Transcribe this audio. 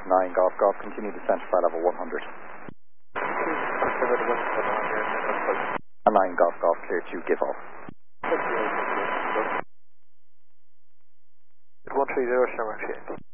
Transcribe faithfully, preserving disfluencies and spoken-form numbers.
nine Golf Golf, continue descent to flight level one hundred. nine Golf Golf, clear to give off. one three zero, Shamrock Shade.